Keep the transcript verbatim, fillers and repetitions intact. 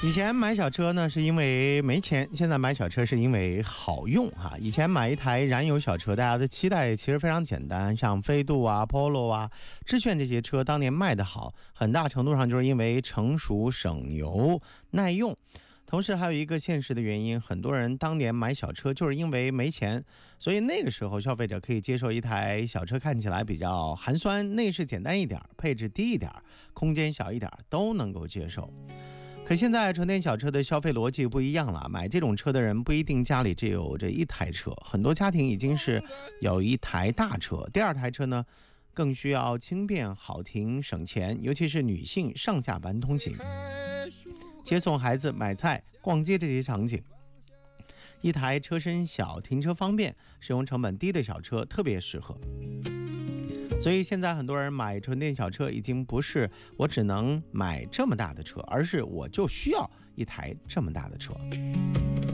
以前买小车呢是因为没钱，现在买小车是因为好用哈。以前买一台燃油小车，大家的期待其实非常简单，像飞度啊、Polo 啊、致炫这些车当年卖得好，很大程度上就是因为成熟、省油、耐用。同时还有一个现实的原因，很多人当年买小车就是因为没钱，所以那个时候消费者可以接受一台小车看起来比较寒酸，内饰简单一点，配置低一点，空间小一点，都能够接受。可现在纯电小车的消费逻辑不一样了，买这种车的人不一定家里只有这一台车，很多家庭已经是有一台大车，第二台车呢更需要轻便、好停、省钱，尤其是女性上下班通勤、接送孩子、买菜、逛街这些场景，一台车身小、停车方便、使用成本低的小车特别适合。所以现在很多人买纯电小车已经不是我只能买这么大的车，而是我就需要一台这么大的车。